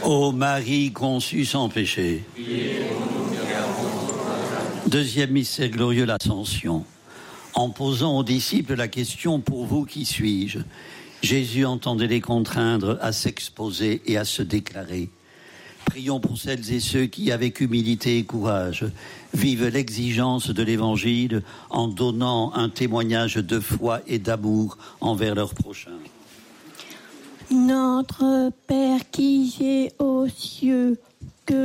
Ô Marie conçue sans péché. Deuxième mystère glorieux, l'Ascension. En posant aux disciples la question « Pour vous, qui suis-je ?» Jésus entendait les contraindre à s'exposer et à se déclarer. Prions pour celles et ceux qui, avec humilité et courage, vivent l'exigence de l'Évangile en donnant un témoignage de foi et d'amour envers leurs prochains. Notre Père qui es aux cieux, que